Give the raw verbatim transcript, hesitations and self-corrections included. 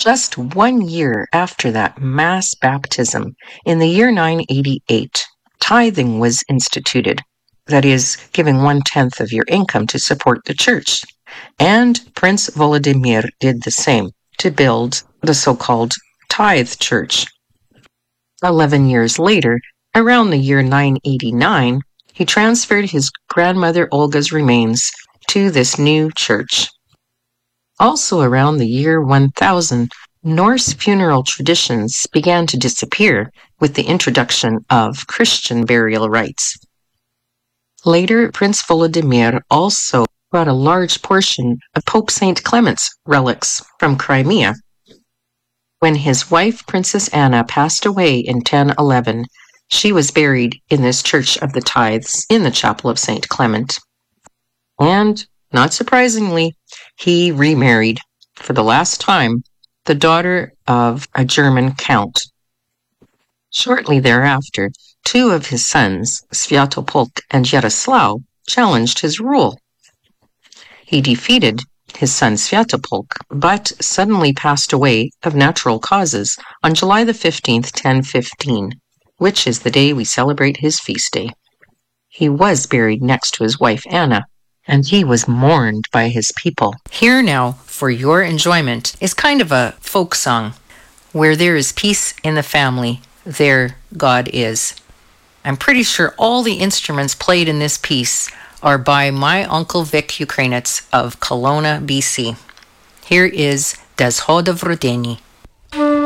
Just one year after that mass baptism, in the year nine eighty-eight, tithing was instituted, that is, giving one-tenth of your income to support the church. And Prince Volodymyr did the same to build the so-called tithe church. Eleven years later, around the year nine eighty-nine, he transferred his grandmother Olga's remains to this new church. Also around the year one thousand, Norse funeral traditions began to disappear with the introduction of Christian burial rites. Later, Prince Volodymyr also brought a large portion of Pope Saint Clement's relics from Crimea. When his wife, Princess Anna, passed away in ten eleven, she was buried in this Church of the Tithes in the Chapel of Saint Clement. And, not surprisingly, he remarried, for the last time, the daughter of a German count. Shortly thereafter, two of his sons, Sviatopolk and Yaroslav, challenged his rule. He defeated his son Sviatopolk, but suddenly passed away of natural causes on July the fifteenth, ten fifteen, which is the day we celebrate his feast day. He was buried next to his wife Anna, and he was mourned by his people. Here now, for your enjoyment, is kind of a folk song. Where there is peace in the family, there God is. I'm pretty sure all the instruments played in this piece are by my Uncle Vic Ukrainets of Kelowna, B C. Here is Des Hodov Rodeni.